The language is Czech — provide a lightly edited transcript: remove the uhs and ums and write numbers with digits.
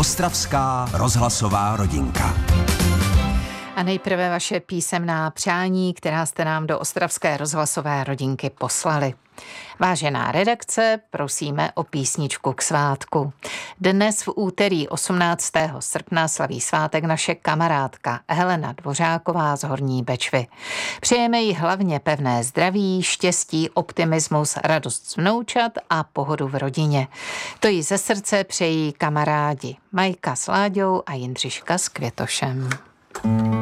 Ostravská rozhlasová rodinka. A nejprve vaše písemná přání, která jste nám do Ostravské rozhlasové rodinky poslali. Vážená redakce, prosíme o písničku k svátku. Dnes v úterý 18. srpna slaví svátek naše kamarádka Helena Dvořáková z Horní Bečvy. Přejeme jí hlavně pevné zdraví, štěstí, optimismus, radost z vnoučat a pohodu v rodině. To jí ze srdce přejí kamarádi Majka s Láďou a Jindřiška s Květošem.